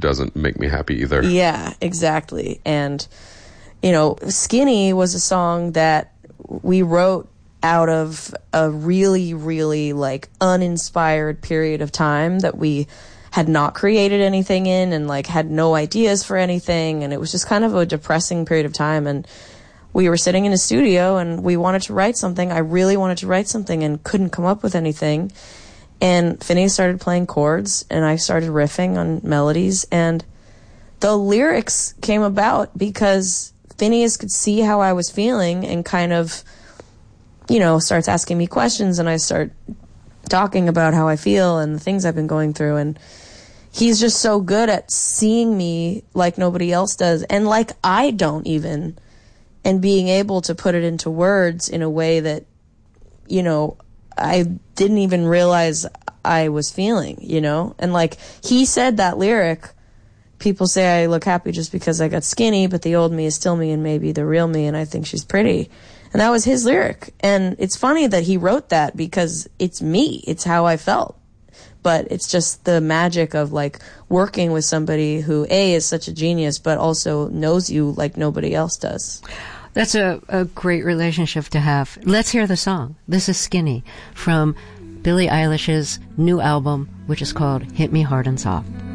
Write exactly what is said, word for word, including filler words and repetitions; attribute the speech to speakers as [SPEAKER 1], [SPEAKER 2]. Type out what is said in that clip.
[SPEAKER 1] doesn't make me happy either.
[SPEAKER 2] Yeah, exactly. And, you know, Skinny was a song that we wrote out of a really, really, like, uninspired period of time that we had not created anything in and, like, had no ideas for anything. And it was just kind of a depressing period of time. And we were sitting in a studio and we wanted to write something. I really wanted to write something and couldn't come up with anything. And Phineas started playing chords and I started riffing on melodies. And the lyrics came about because Phineas could see how I was feeling and kind of, you know, starts asking me questions, and I start talking about how I feel and the things I've been going through. And he's just so good at seeing me like nobody else does, and like I don't even, and being able to put it into words in a way that, you know, I didn't even realize I was feeling, you know? And like he said that lyric, people say I look happy just because I got skinny, but the old me is still me and maybe the real me, and I think she's pretty. And that was his lyric. And it's funny that he wrote that because it's me. It's how I felt. But it's just the magic of, like, working with somebody who, A, is such a genius, but also knows you like nobody else does.
[SPEAKER 3] That's a, a great relationship to have. Let's hear the song. This is Skinny from Billie Eilish's new album, which is called Hit Me Hard and Soft.